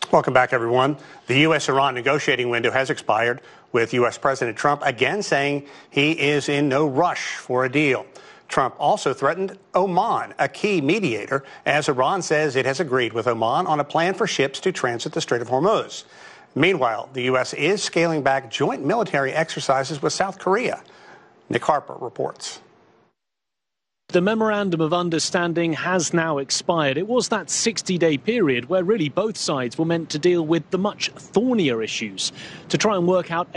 Welcome back, everyone. The U.S.-Iran negotiating window has expired, with U.S. President Trump again saying he is in no rush for a deal. Trump also threatened Oman, a key mediator, as Iran says it has agreed with Oman on a plan for ships to transit the Strait of Hormuz. Meanwhile, the U.S. is scaling back joint military exercises with South Korea. Nick Harper reports. The Memorandum of Understanding has now expired. It was that 60-day period where really both sides were meant to deal with the much thornier issues to try and work out